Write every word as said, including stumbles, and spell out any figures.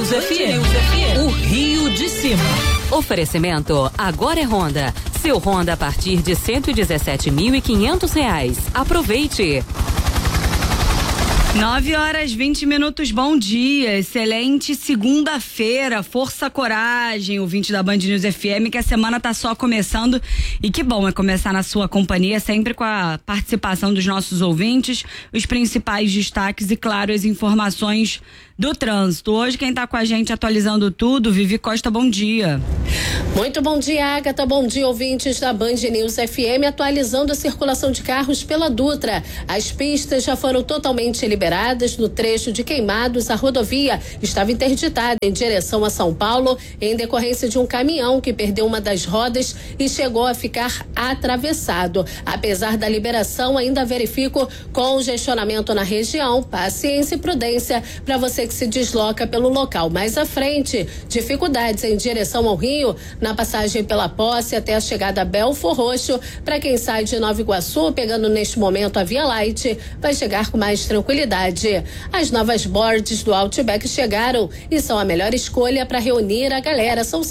News F M, o Rio de Cima. Oferecimento agora é Honda. Seu Honda a partir de cento e dezessete mil e quinhentos reais. Aproveite. Nove horas, vinte minutos, bom dia, excelente segunda-feira, força, coragem, ouvinte da Band News F M, que a semana tá só começando e que bom é começar na sua companhia, sempre com a participação dos nossos ouvintes, os principais destaques e, claro, as informações do trânsito. Hoje quem tá com a gente atualizando tudo, Vivi Costa, bom dia. Muito bom dia, Agatha, bom dia, ouvintes da Band News F M, atualizando a circulação de carros pela Dutra. As pistas já foram totalmente liberadas no trecho de Queimados. A rodovia estava interditada em direção a São Paulo em decorrência de um caminhão que perdeu uma das rodas e chegou a ficar atravessado. Apesar da liberação, ainda verifico congestionamento na região. Paciência e prudência para você que se desloca pelo local. Mais à frente, dificuldades em direção ao Rio, na passagem pela Posse até a chegada a Belfor Roxo. Para quem sai de Nova Iguaçu, pegando neste momento a Via Light, vai chegar com mais tranquilidade. As novas boards do Outback chegaram e são a melhor escolha para reunir a galera. São